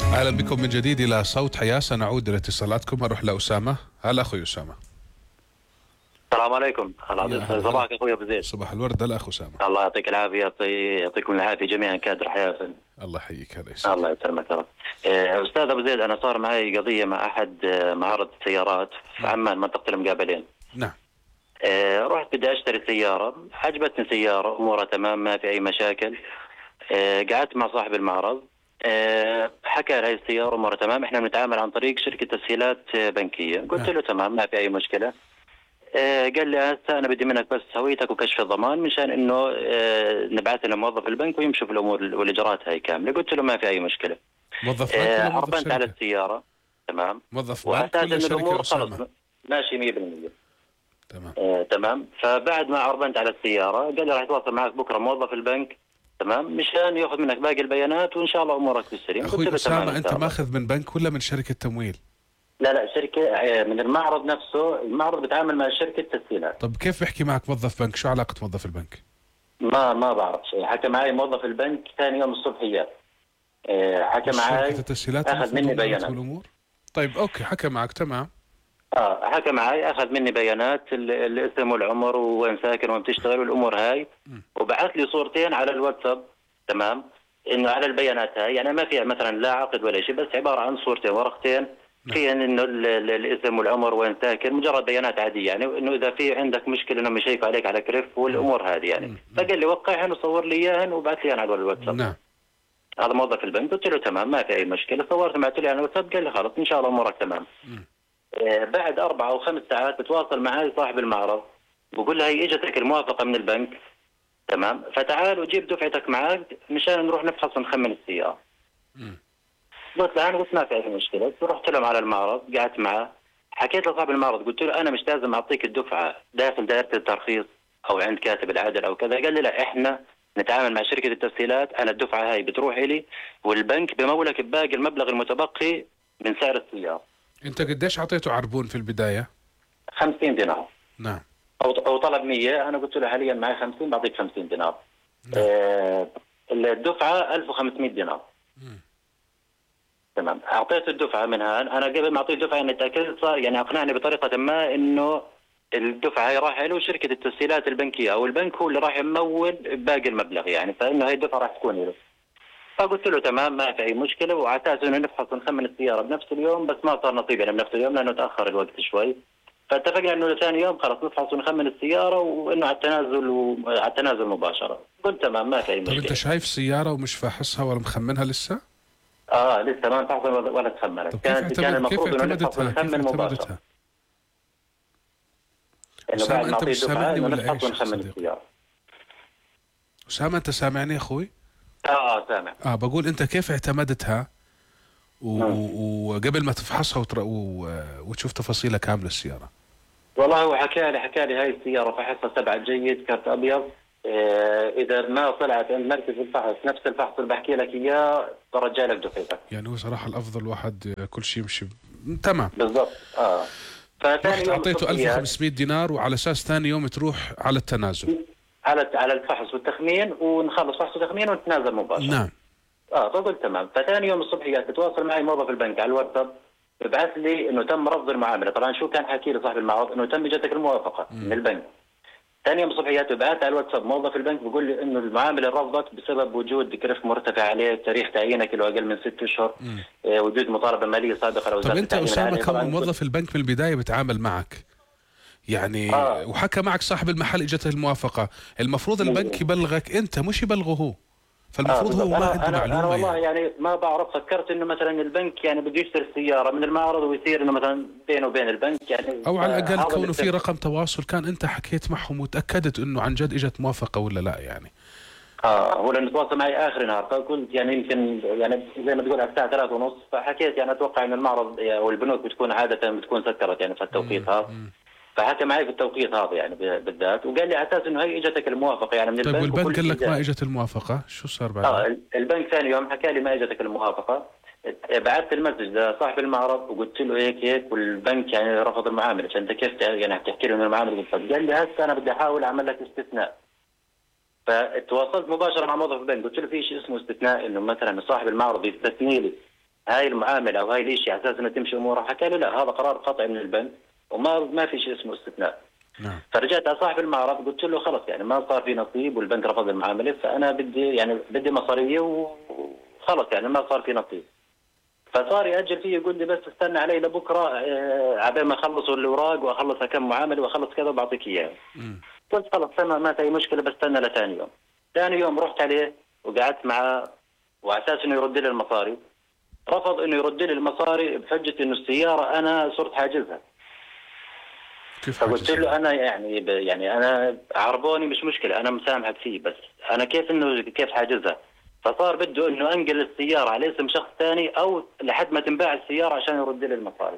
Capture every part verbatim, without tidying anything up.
أهلا بكم من جديد إلى صوت حياة. سنعود إلى اتصالاتكم. أروح لأسامة. هلا أخوي أسامة. السلام عليكم. صباحك أخوي أبو زيد. صباح الورد. الأخ أسامة. الله يعطيك العافية، يعطيكم العافية جميعا كادر حياة. الله يحييك. هلا يسلمك. الله يسلمك يا رب. أستاذ أبو زيد، أنا صار معي قضية مع أحد معارض السيارات في عمان منطقة المقابلين. نعم. أه رحت بدي أشتري سيارة، عجبتني سيارة، أمورها تمام ما في أي مشاكل. أه قعدت مع صاحب المعرض، أه حكى لي هاي السيارة أمورها تمام، إحنا بنتعامل عن طريق شركة تسهيلات بنكية. قلت له تمام ما في أي مشكلة. آه قال لي هسه انا بدي منك بس هويتك وكشف الضمان مشان انه آه نبعث لنا موظف البنك ويمشوا في الامور والاجراءات هاي كامله. قلت له ما في اي مشكله. موظف بنك ولا موظف شركه؟ على السياره تمام. موظف بنك ولا شركه الامور أسامة؟ خلص ماشي مية بالمية. تمام. آه تمام. فبعد ما عربنت على السياره قال لي راح يتواصل معك بكره موظف البنك تمام مشان ياخذ منك باقي البيانات وان شاء الله امورك بالسليم. اخوي أسامة، انت ماخذ من بنك ولا من شركه تمويل؟ لا لا شركة من المعرض نفسه. المعرض بيتعامل مع شركة تسهيلات. طب كيف بيحكي معك موظف بنك؟ شو علاقة موظف البنك؟ ما ما بعرف شيء. حكى معي موظف البنك ثاني يوم الصبحيات. حكى معي شركة التسهيلات اخذ مني بيانات والامور. طيب اوكي، حكى معك تمام. اه حكى معي اخذ مني بيانات الاسم والعمر وين ساكن وين بتشتغل والامور هاي، وبعث لي صورتين على الواتساب تمام انه على البيانات هاي، يعني ما فيها مثلا لا عقد ولا شيء، بس عبارة عن صورتين ورقتين في انه الاسم والعمر وين ساكن، مجرد بيانات عاديه، يعني انه اذا في عندك مشكله انهم يشيكوا عليك على كريف والامور هذه يعني. فقال لي وقعهن وصور لي اياهن وبعث لي انا على الواتساب. نعم. هذا موظف البنك. قلت له تمام ما في اي مشكله. صورت بعث لي على الواتساب قال لي خلاص ان شاء الله امورك تمام. آه بعد اربع او خمس ساعات بتواصل معي صاحب المعرض بقول له هي اجتك الموافقه من البنك تمام، فتعال وجيب دفعتك معك مشان نروح نفحص ونخمن السياره. قلت له انا قلت ما في اي مشكله. رحت لهم على المعرض قعدت معه، حكيت لصاحب المعرض قلت له انا مش لازم اعطيك الدفعه داخل دائره الترخيص او عند كاتب العدل او كذا. قال لي لا احنا نتعامل مع شركه التسهيلات، انا الدفعه هاي بتروح الي والبنك بمولك بباقي المبلغ المتبقي من سعر السياره. انت قديش اعطيته عربون في البدايه؟ خمسين دينار. نعم. او او طلب مية، انا قلت له حاليا معي خمسين بعطيك خمسين دينار. نعم. آه الدفعه ألف وخمسمية دينار. مم. تمام. اعطيت الدفعه منها، انا قبل ما اعطيه الدفعه يعني تاكدت صار يعني اقنعني بطريقه ما انه الدفعه هي راح له شركه التسهيلات البنكيه او البنك هو اللي راح يمول باقي المبلغ، يعني فانه هي الدفعه راح تكون له. فقلت له تمام ما في اي مشكله، وعلى اساس انه نفحص ونخمن السياره بنفس اليوم، بس ما صار نصيب يعني بنفس اليوم لانه تاخر الوقت شوي. فاتفقنا انه ثاني يوم خلاص نفحص ونخمن السياره وانه على التنازل وعلى التنازل مباشره. قلت تمام ما في اي مشكله. طيب انت شايف سياره ومش فاحصها ولا مخمنها لسه؟ اه لسه ما نفحص ولا تخمنها. كان كان المفروض انه نفحص ونخمن مباشره. انه بعد ما اعطيه الدفعه انه نفحص ونخمن السياره. أسامة انت سامعني يا اخوي؟ اه اه سامع. اه بقول انت كيف اعتمدتها وقبل ما تفحصها وتر... و... وتشوف تفاصيلها كامله السياره؟ والله هو حكى لي حكى لي هاي السياره فحصها تبع جيد كارت ابيض. آه اذا ما طلعت عند مركز الفحص نفس الفحص اللي بحكي لك اياه برجع لك دفعتك. يعني هو صراحه الافضل واحد كل شيء يمشي تمام. بالضبط. اه فثاني يوم اعطيته ألف وخمسمية دينار وعلى اساس ثاني يوم تروح على التنازل على على الفحص والتخمين ونخلص فحص وتخمين ونتنازل مباشره. نعم. اه فقلت تمام. فثاني يوم الصبح بتواصل معي موظف البنك على الواتساب ببعث لي انه تم رفض المعامله. طبعا شو كان حكي لي صاحب المعرض انه تم اجتك الموافقه م. من البنك. ثاني يوم الصبح ببعث على الواتساب موظف البنك بيقول لي انه المعامله رفضت بسبب وجود كرف مرتفع عليه، تاريخ تعيينك له اقل من ست اشهر، آه وجود مطالبه ماليه سابقه لو. طب انت اسامه كون موظف البنك من البدايه بتعامل معك يعني آه. وحكى معك صاحب المحل اجته الموافقه، المفروض البنك يبلغك انت مش يبلغه هو، فالمفروض آه هو ما عنده معلومه. انا والله يعني. يعني ما بعرف، فكرت انه مثلا البنك يعني بده يشتري السياره من المعرض ويصير انه مثلا بينه وبين البنك يعني، او على الاقل كونه في رقم تواصل كان انت حكيت معهم وتاكدت انه عن جد اجت موافقه ولا لا يعني. اه هو لانه تواصل معي اخر نهار فقلت يعني يمكن يعني زي ما تقول على الساعه ثلاثة ونص، فحكيت يعني اتوقع انه المعرض او البنوك بتكون عاده بتكون سكرت يعني في التوقيت هذا. فحكى معي في التوقيت هذا يعني بالذات، وقال لي على اساس انه هي اجتك الموافقه يعني من طيب البنك. طيب والبنك قال لك ما اجت الموافقه، شو صار بعدين؟ اه البنك ثاني يوم حكى لي ما اجتك الموافقه. بعثت المسج لصاحب المعرض وقلت له هيك هيك والبنك يعني رفض المعامله، فانت كيف يعني بتحكي له انه المعامله رفضت؟ قال لي هسه انا بدي احاول اعمل لك استثناء. فتواصلت مباشره مع موظف البنك قلت له في شيء اسمه استثناء، انه مثلا صاحب المعرض يستثني لي هاي المعامله او هاي الشيء على اساس انه تمشي امورها، حكى لي لا هذا قرار قطعي من البنك وما ما في شيء اسمه استثناء. نعم. فرجعت على صاحب المعرض قلت له خلص يعني ما صار في نصيب والبنك رفض المعامله، فانا بدي يعني بدي مصاريه وخلص يعني ما صار في نصيب. فصار يأجل فيه يقول لي بس استنى علي لبكره آه عبين ما اخلصوا الاوراق واخلص كم معامله واخلص كذا وبعطيك اياه. قلت خلص تمام ما في اي مشكله، بستنى لثاني يوم. ثاني يوم رحت عليه وقعدت معه وعلى اساس انه يرد لي المصاري، رفض انه يرد لي المصاري بحجه انه السياره انا صرت حاجزها. كيف فقلت له انا يعني ب... يعني انا عربوني مش مشكله انا مسامحك فيه، بس انا كيف انه كيف حاجزها؟ فصار بده انه انقل السياره على اسم شخص ثاني او لحد ما تنباع السياره عشان يرد لي المصاري.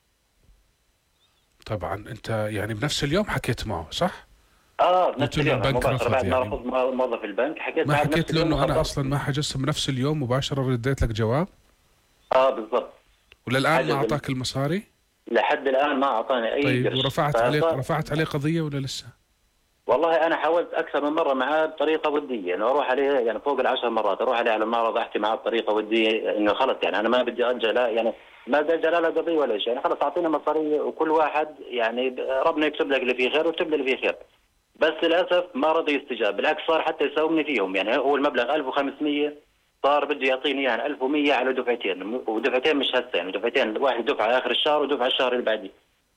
طبعا انت يعني بنفس اليوم حكيت معه صح؟ اه بنفس قلت له اليوم البنك مباشره بعد ما رفض رفض يعني. موظف البنك حكيت ما معه حكيت بنفس له اليوم انه انا وخبرت. اصلا ما حجزت بنفس اليوم مباشره رديت لك جواب؟ اه بالضبط. وللان حجز ما اعطاك المصاري؟ لحد الان ما اعطاني اي طيب قرش. ورفعت عليه فصار- رفعت عليه قضيه ولا لسه؟ والله انا حاولت اكثر من مره معاه بطريقه وديه، يعني اروح عليه يعني فوق العشر مرات اروح عليه على المعرض احكي معاه بطريقه وديه انه خلص يعني انا ما بدي اجل يعني ما بدي اجل لا قضيه ولا شيء، يعني خلص اعطينا مصاريه وكل واحد يعني ربنا يكتب لك اللي فيه خير ويكتب لي اللي فيه خير. بس للاسف ما رضي يستجاب، بالعكس صار حتى يساومني فيهم، يعني هو المبلغ ألف وخمسمية صار بده يعطيني يعني ألف ومية على دفعتين، ودفعتين مش هسه يعني دفعتين، واحد دفعه اخر الشهر ودفعه الشهر اللي بعديه.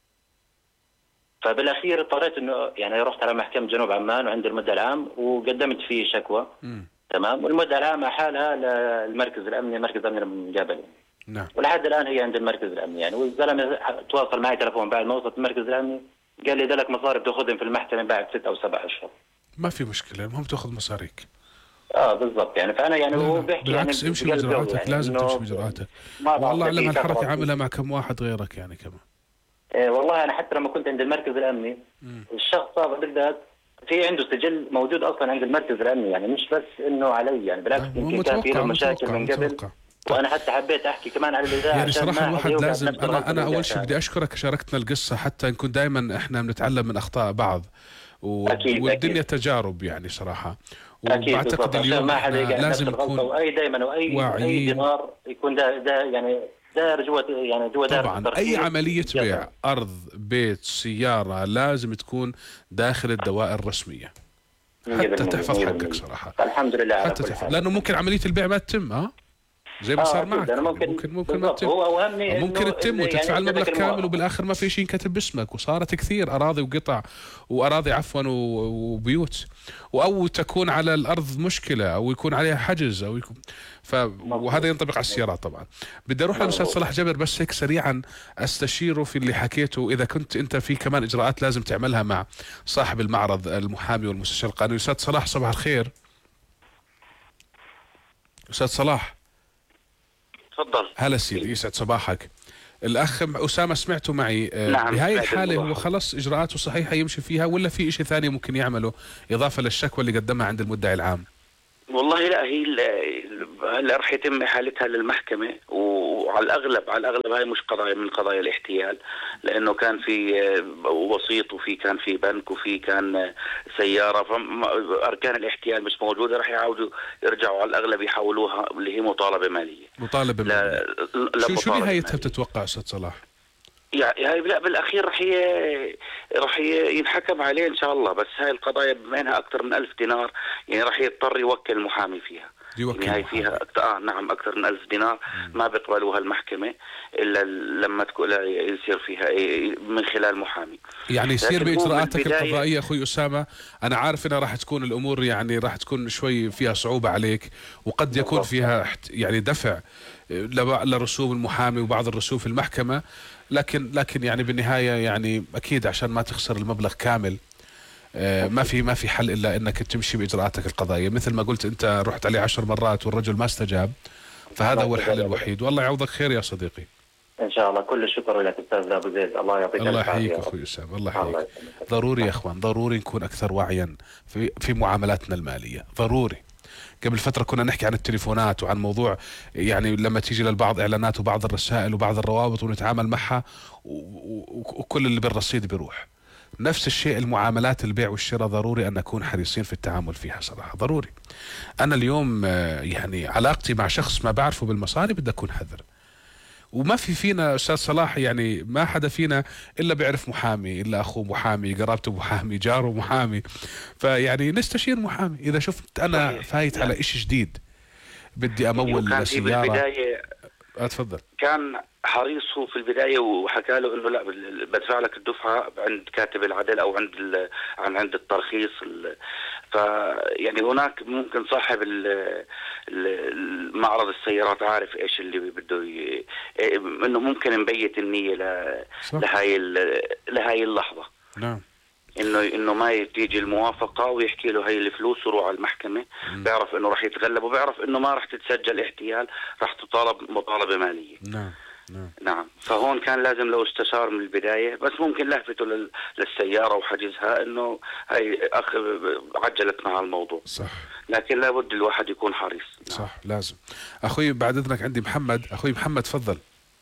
فبالاخير اضطريت انه يعني رحت على محكمه جنوب عمان وعند المدعي العام وقدمت فيه شكوى. مم. تمام. والمدعي العام احالها للمركز الامني، مركز امن المقابله. نعم. ولحد الان هي عند المركز الامني يعني، والزلمه تواصل معي تلفون بعد ما وصلت المركز الامني قال لي ده لك مصاري بتاخذهم في المحكمه بعد ست او سبع اشهر. ما في مشكله، المهم تاخذ مصاريك. اه بالضبط يعني، فانا يعني لا هو لا. بيحكي بالعكس يعني امشي بقلب باجراءاتك، يعني لازم إنه تمشي باجراءاتك. ما بعرف والله اعلم في هالحركه كثرة- عاملها مع كم واحد غيرك يعني كمان. إيه والله انا حتى لما كنت عند المركز الامني مم. الشخص هذا بالذات في عنده سجل موجود اصلا عند المركز الامني، يعني مش بس انه علي يعني بالعكس آه، يمكن كان في متوقع له مشاكل متوقع من قبل. متوقع. وانا حتى حبيت احكي كمان على الاذاعه يعني عشان صراحة ما الواحد حدا يوقع لازم، بنفس أنا الغلطة أنا اللي أول شيء وقعتها. بدي أشكرك شاركتنا القصة حتى نكون دائما إحنا بنتعلم من أخطاء بعض و... أكيد والدنيا أكيد. تجارب يعني صراحة. اكيد بالضبط وبعتقد عشان اليوم ما حدا إحنا يقع بنفس لازم الغلطه، نكون واي دائما واي اي واعيين. دينار يكون ده ده يعني داير جوا يعني جوا دائره طبعا الترخيص. أي عملية جدا. بيع أرض بيت سيارة لازم تكون داخل الدوائر الرسمية حتى تحفظ حقك صراحة. الحمد لله على حتى كل تحفظ، حال. لأنه ممكن عملية البيع ما تتم أه زي ما صار أكيد. معك أنا يعني ممكن ممكن ممكن ما بالضبط. تتم، هو اوهمني ممكن إنه تتم اللي وتدفع يعني المبلغ ادتك كامل الموافقة. وبالاخر ما في شيء كاتب باسمك، وصارت كثير اراضي وقطع واراضي عفوا و- وبيوت، او تكون على الارض مشكله او يكون عليها حجز او يكون ف وهذا ينطبق على السيارات طبعا. بدي اروح للاستاذ صلاح جابر بس هيك سريعا استشيره في اللي حكيته، اذا كنت انت في كمان اجراءات لازم تعملها مع صاحب المعرض المحامي والمستشار القانوني. استاذ صلاح صباح الخير. استاذ صلاح تفضل. هلا سيدي يسعد صباحك. الاخ اسامه سمعته معي. نعم، بهاي سمعت الحاله الموضوع. هو خلص اجراءاته صحيحه يمشي فيها ولا في شيء ثاني ممكن يعمله اضافه للشكوى اللي قدمها عند المدعي العام؟ والله لا، هي ال- هلا رح يتم احالتها للمحكمه، وعلى الاغلب على الاغلب هاي مش قضايا من قضايا الاحتيال، لانه كان في آه، وسيط وفي كان في بنك وفي كان آه، سياره، فاركان الاحتيال مش موجوده، رح يعودوا يرجعوا على الاغلب يحولوها اللي هي مطالبه ماليه. مطالبه لا منه. لا شو شو مطالبة نهايتها مالية. بتتوقع استاذ صلاح؟ يعني هاي لا بالاخير رح ي... رح ي- ينحكم عليه ان شاء الله، بس هاي القضايا بما انها اكثر من ألف دينار يعني رح يضطر يوكل محامي فيها. يوكل يعني هاي محامي. فيها أكتر... اه نعم اكثر من ألف دينار ما بيقبلوها المحكمه الا لما تكون لا يصير فيها إيه من خلال محامي. يعني يصير لكن هو باجراءاتك بالبداية- القضائيه اخوي اسامه. انا عارف انها راح تكون الامور يعني راح تكون شوي فيها صعوبه عليك، وقد يكون بالضبط. فيها احت- يعني دفع لبع- لرسوم المحامي وبعض الرسوم في المحكمه، لكن لكن يعني بالنهايه يعني اكيد عشان ما تخسر المبلغ كامل آه، ما في ما في حل الا انك تمشي باجراءاتك القضائيه. مثل ما قلت انت رحت عليه عشر مرات والرجل ما استجاب، فهذا هو الحل الوحيد. والله يعوضك خير يا صديقي. ان شاء الله. كل الشكر لك استاذ ابو زيد، الله يعطيك الله العافية. يحييك اخوي اسامه. الله الله يحييك. يسلمك. ضروري يا اخوان، ضروري نكون اكثر وعيا في في معاملاتنا الماليه، ضروري. قبل فتره كنا نحكي عن التليفونات وعن موضوع يعني لما تيجي للبعض اعلانات وبعض الرسائل وبعض الروابط ونتعامل معها و- و- وكل اللي بالرصيد بيروح. نفس الشيء المعاملات البيع والشراء، ضروري ان نكون حريصين في التعامل فيها صراحه، ضروري. انا اليوم آه، يعني علاقتي مع شخص ما بعرفه بالمصاري بدي اكون حذر. وما في فينا استاذ صلاح، يعني ما حدا فينا الا بيعرف محامي، الا اخوه محامي، قرابته محامي، جاره محامي. فيعني نستشير محامي اذا شفت انا صحيح. فايت على اشي جديد، بدي امول وكان في سياره. بالبداية اتفضل. كان حريص هو في البداية، وحكى له انه لا بدفع لك الدفعة عند كاتب العدل او عند ال... عن عند الترخيص ال... ف يعني هناك ممكن صاحب ال... ال- معرض السيارات عارف ايش اللي بده ي... انه ممكن نبيت النية ل... لهاي ال... لهاي اللحظة. نعم. انه انه ما تيجي الموافقه ويحكي له هي الفلوس وروح على المحكمه، مم. بيعرف انه راح يتغلب، وبيعرف انه ما راح تتسجل احتيال، راح تطالب مطالبه ماليه. نعم نعم نعم. فهون كان لازم لو استشار من البدايه، بس ممكن لهفته لل... للسياره وحجزها انه هي اخ عجلت مع الموضوع. صح. لكن لابد الواحد يكون حريص. نعم. صح لازم. اخوي بعد اذنك عندي محمد، اخوي محمد تفضل.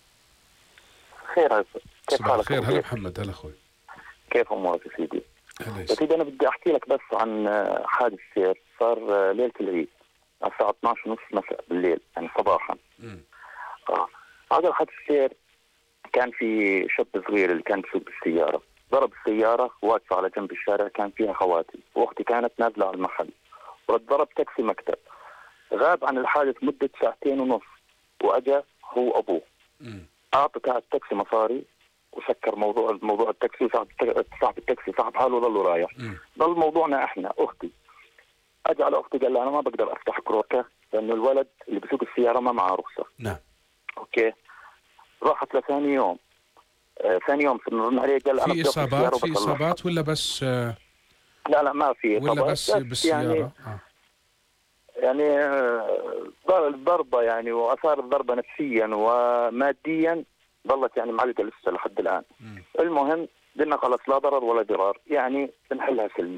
خير، كيف صباح حالك؟ الخير. هلا محمد. هلا اخوي. كيف امورك يا سيدي؟ هلا يا سيدي انا بدي احكي لك بس عن حادث سير صار ليله العيد على الساعه اثنعش ونص مساء بالليل، يعني صباحا. مم. اه هذا الحادث سير كان في شاب صغير اللي كان بسوق بالسياره، ضرب السياره واقفه على جنب الشارع، كان فيها خواتي واختي كانت نازله على المحل، وضرب تاكسي مكتب، غاب عن الحادث مده ساعتين ونص، واجا هو ابوه. مم. اعطى تاع التاكسي مصاري وسكر موضوع موضوع التاكسي، وصاحب صاحب التاكسي صاحب حاله وظل رايح. مم. ضل موضوعنا احنا. اختي اجى على اختي قال لها انا ما بقدر افتح كروكه لانه الولد اللي بسوق السياره ما معه رخصه. نعم. اوكي. راحت لثاني يوم، آه ثاني يوم صرنا عليه قال انا في بدي أخذ السيارة اصابات في وبطلعها. اصابات ولا بس آه لا لا ما في ولا إصابات، بس بالسياره؟ يعني آه. يعني آه، ضربه يعني، واثار الضربه نفسيا وماديا ظلت يعني معلقه لسه لحد الان. مم. المهم قلنا خلاص لا ضرر ولا ضرار، يعني بنحلها سلمي.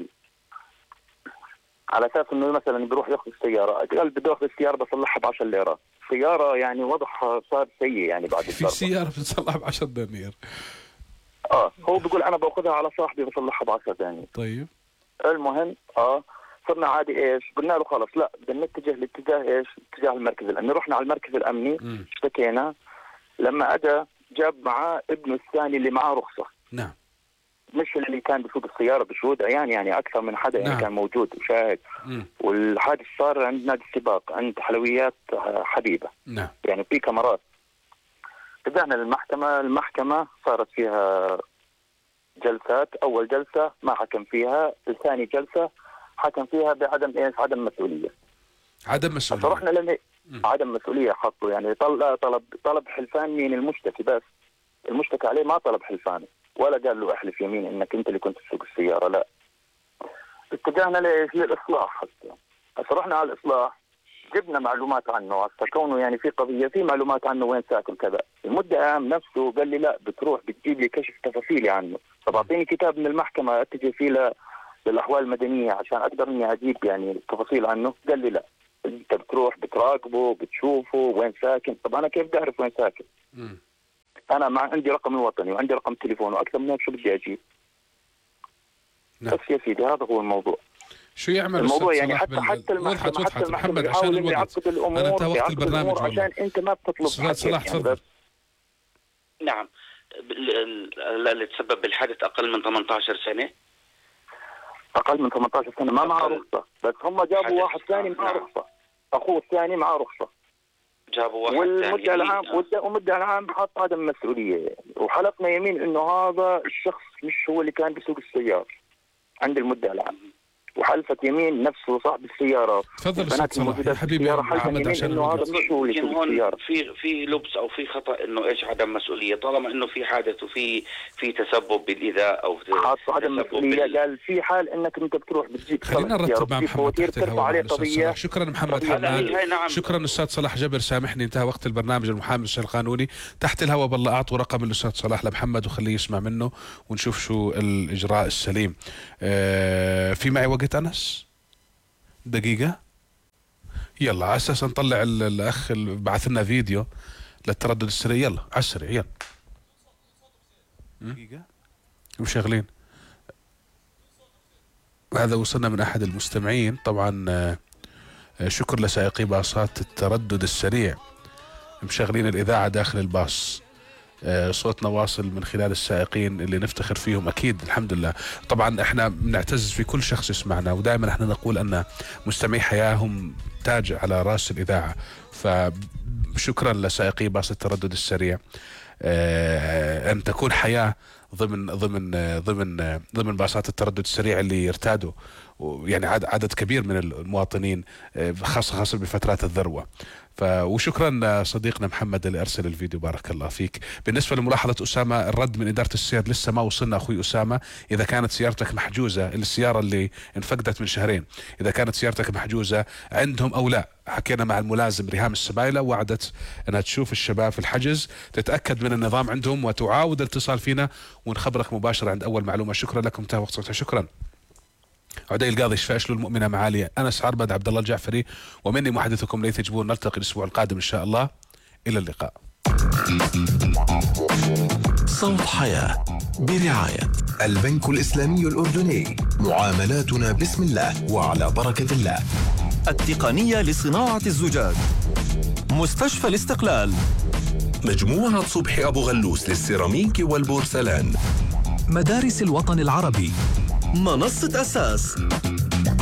على اساس انه مثلا بيروح ياخذ السياره، قال بدي اخذ السياره بصلحها ب عشرة ليرات، السياره يعني وضعها صار سيء يعني بعد في الضربه. سياره بتصلح ب عشرة دنانير. اه هو بيقول انا باخذها على صاحبي بصلحها ب عشرة دنانير. طيب. المهم اه صرنا عادي ايش قلنا له خلص لا بدنا نتجه لاتجاه ايش؟ اتجاه المركز الامني. رحنا على المركز الامني، مم. اشتكينا. لما اجى جاب معاه ابنه الثاني اللي معاه رخصه، نعم. مش اللي كان بسوق السياره بشهود عيان، يعني اكثر من حدا يعني نعم. كان موجود وشاهد. مم. والحادث صار عند نادي السباق عند حلويات حبيبه، نعم. يعني في كاميرات. اتجهنا للمحكمه، المحكمه صارت فيها جلسات. اول جلسه ما حكم فيها، الثاني جلسه حكم فيها بعدم ايش؟ عدم مسؤوليه. عدم مسؤوليه. فرحنا لم... مم. عدم مسؤوليه حطوا، يعني طلب طلب طلب حلفان مين؟ المشتكي. بس المشتكى عليه ما طلب حلفان ولا قال له احلف يمين انك انت اللي كنت تسوق السياره، لا. اتجهنا ليش؟ للاصلاح. هسه هسه رحنا على الاصلاح، جبنا معلومات عنه، هسه كونه يعني في قضيه في معلومات عنه وين ساكن كذا. المدعي عام نفسه قال لي لا بتروح بتجيب لي كشف تفاصيلي عنه. طب اعطيني كتاب من المحكمه اتجه فيه ل... للاحوال المدنيه عشان اقدر اني اجيب يعني التفاصيل عنه. قال لي لا انت بتروح بتراقبه بتشوفه وين ساكن. طب انا كيف بدي اعرف وين ساكن؟ مم. انا مع عندي رقم الوطني وعندي رقم تليفون واكثر من هيك شو بدي اجيب؟ نعم. بس يا سيدي هذا هو الموضوع. شو يعمل الموضوع أستاذ يعني صلاح حتى بال- حتى وضحت المحكمة وضحت حتى المحكمة محمد عشان بيحاول انه الوقت. يعقد الامور، انا انتهى وقت يعقد البرنامج الامور والله. عشان انت ما بتطلب استاذ حقك صلاح يعني. تفضل. بس نعم. ال- ال- اللي تسبب بالحادث اقل من ثمانية عشر سنه. اقل من ثمانية عشر سنه ما معه أقل. رخصه، بس هم جابوا حدث. واحد ثاني معه نعم. رخصه، اخوه الثاني معه رخصه. جابوا واحد والمدعي ثاني. العام آه. والد- والمدعي العام حط عدم مسؤوليه يعني. وحلفنا يمين انه هذا الشخص مش هو اللي كان بيسوق السياره عند المدعي العام. وحلفت يمين نفسه صاحب السياره. تفضل البنات استاذ صلاح الموجودات يا في حبيبي السيارة حلفت محمد يمين عشان انه هذا الوقت. مش هو اللي يمكن يسوق هون السياره. في في لبس او في خطا انه ايش عدم مسؤوليه، طالما انه في حادث وفي في تسبب بالايذاء او في حاط عدم تسبب مسؤوليه. بال- قال في حال انك انت بتروح بتجيب خلينا سيارة، نرتب مع بتجيب محمد فواتير، تحت ترفع الهواء عليه مع الأستاذ قضيه. صلاح. شكرا محمد هلا حماد. هي- هي نعم. شكرا استاذ صلاح جبر. سامحني انتهى وقت البرنامج. المحامي القانوني تحت الهواء. بالله اعطوا رقم الاستاذ صلاح لمحمد وخليه يسمع منه ونشوف شو الاجراء السليم. آه في معي وقت انس دقيقه. يلا على اساس نطلع ال- الاخ اللي بعث لنا فيديو للتردد السريع. يلا على السريع يلا. دقيقه مشغلين. هذا وصلنا من احد المستمعين طبعا. آه، شكر لسائقي باصات التردد السريع مشغلين الإذاعة داخل الباص، صوتنا واصل من خلال السائقين اللي نفتخر فيهم أكيد الحمد لله. طبعا احنا بنعتز في كل شخص يسمعنا، ودائما احنا نقول أن مستمعي حياة هم تاج على رأس الإذاعة. فشكرا لسائقي باص التردد السريع. أن تكون حياة ضمن ضمن ضمن ضمن باصات التردد السريع اللي يرتادوا يعني عدد كبير من المواطنين، خاصة خاصة بفترات الذروة. وشكرا صديقنا محمد اللي أرسل الفيديو، بارك الله فيك. بالنسبة لملاحظة أسامة، الرد من إدارة السير لسه ما وصلنا أخوي أسامة. إذا كانت سيارتك محجوزة، السيارة اللي انفقدت من شهرين، إذا كانت سيارتك محجوزة عندهم أو لا، حكينا مع الملازم ريهام السبايلة، وعدت أنها تشوف الشباب في الحجز، تتأكد من النظام عندهم وتعاود الاتصال فينا ونخبرك مباشرة عند أول معلومة. شكرا لكم، انتهى وقت صوتها. شكرا. عدي القاضي، شفاء شلول المؤمنة معالي أنس عربد، عبد الله الجعفري، ومني محدثكم ليث جبور. نلتقي الأسبوع القادم إن شاء الله، إلى اللقاء. صوت حياة برعاية البنك الإسلامي الأردني، معاملاتنا بسم الله وعلى بركة الله. التقنية لصناعة الزجاج، مستشفى الاستقلال، مجموعة صبحي أبو غلوس للسيراميك والبورسلان، مدارس الوطن العربي، منصة أساس.